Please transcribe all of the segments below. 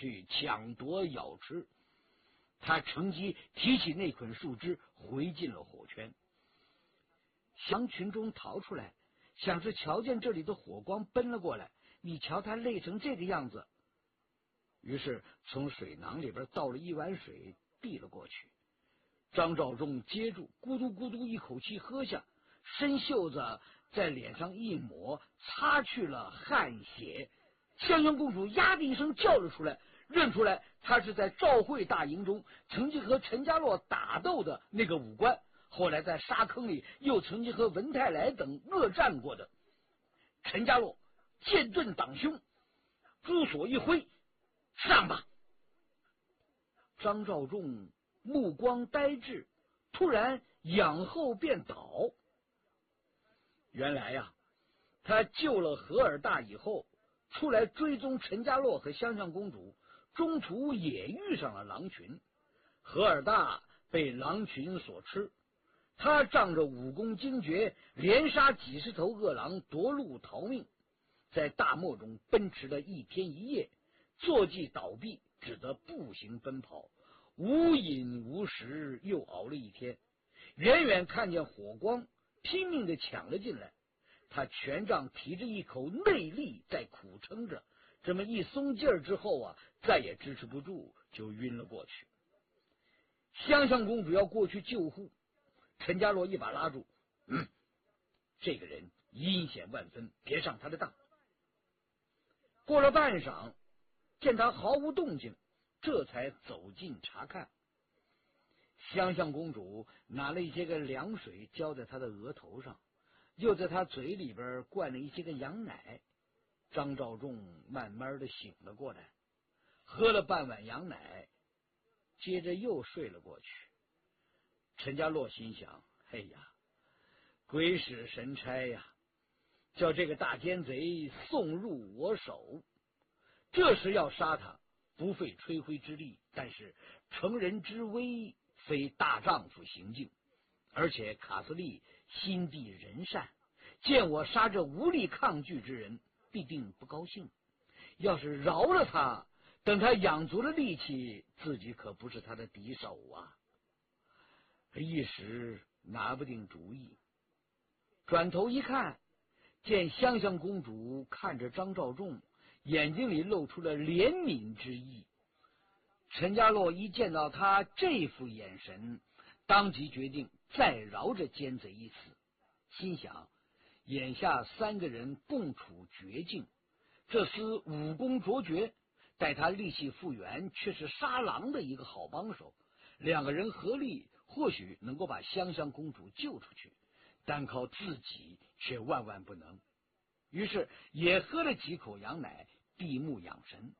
去抢夺咬吃。他乘机提起那捆树枝，回进了火圈。降群中逃出来，想是瞧见这里的火光，奔了过来。你瞧他累成这个样子，于是从水囊里边倒了一碗水，递了过去。张召仲接住，咕嘟咕嘟一口气喝下，伸袖子在脸上一抹，擦去了汗血。香香公主呀的一声叫了出来，认出来他是在赵会大营中曾经和陈家洛打斗的那个武官，后来在沙坑里又曾经和文泰来等恶战过的陈家洛。剑盾挡胸，朱锁一挥，上吧！张召仲目光呆滞，突然仰后便倒。原来呀，他救了何尔大以后，出来追踪陈家洛和香香公主，中途也遇上了狼群。何尔大被狼群所吃，他仗着武功惊绝，连杀几十头恶狼，夺路逃命。在大漠中奔驰了一天一夜，坐骑倒闭，只得步行奔跑，无饮无食，又熬了一天。远远看见火光，拼命地抢了进来。他权杖提着一口内力在苦撑着，这么一松劲儿之后啊，再也支持不住，就晕了过去。香香公主要过去救护，陈家洛一把拉住，这个人阴险万分，别上他的当。过了半晌，见他毫无动静，这才走近查看。香香公主拿了一些个凉水浇在他的额头上，又在他嘴里边灌了一些个羊奶。张召仲慢慢的醒了过来，喝了半碗羊奶，接着又睡了过去。陈家洛心想，哎呀，鬼使神差呀，叫这个大奸贼送入我手。这时要杀他，不费吹灰之力，但是乘人之危，非大丈夫行径。而且卡斯利心地仁善，见我杀这无力抗拒之人，必定不高兴。要是饶了他，等他养足了力气，自己可不是他的敌手啊。一时拿不定主意。转头一看，见香香公主看着张召仲，眼睛里露出了怜悯之意。陈家洛一见到他这副眼神，当即决定再饶这奸贼一死。心想，眼下三个人共处绝境，这厮武功卓绝，待他力气复原，却是杀狼的一个好帮手。两个人合力，或许能够把香香公主救出去，单靠自己却万万不能。于是也喝了几口羊奶，闭目养神。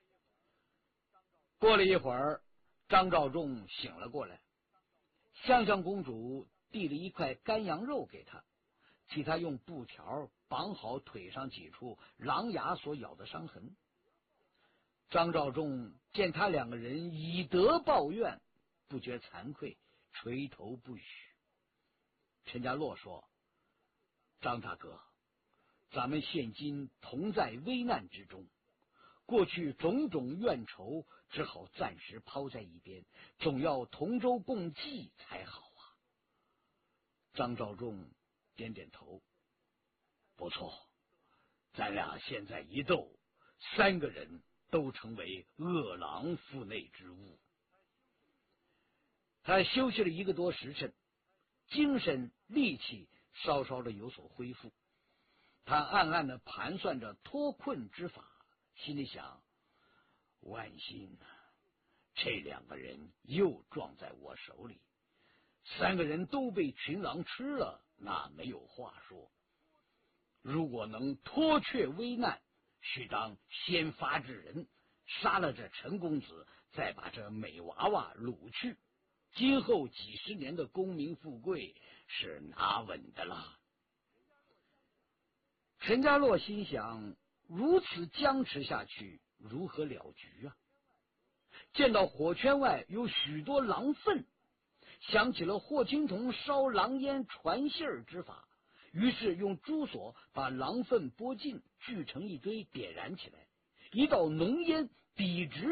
过了一会儿，张召仲醒了过来，香香公主递了一块干羊肉给他，替他用布条绑好腿上几处狼牙所咬的伤痕。张召仲见他两个人以德报怨，不觉惭愧，垂头不语。陈家洛说，张大哥，咱们现今同在危难之中，过去种种怨仇只好暂时抛在一边，总要同舟共济才好啊。张召仲点点头，不错，咱俩现在一斗，三个人都成为恶狼腹内之物。他休息了1个多时辰，精神力气稍稍的有所恢复。他暗暗的盘算着脱困之法，心里想，万幸啊，这两个人又撞在我手里，三个人都被群狼吃了，那没有话说。如果能脱却危难，须当先发制人，杀了这陈公子，再把这美娃娃掳去，今后几十年的功名富贵是拿稳的了。陈家洛心想，如此僵持下去，如何了局啊？见到火圈外有许多狼粪，想起了霍青桐烧狼烟传信儿之法，于是用珠索把狼粪拨尽，聚成一堆，点燃起来，一道浓烟笔直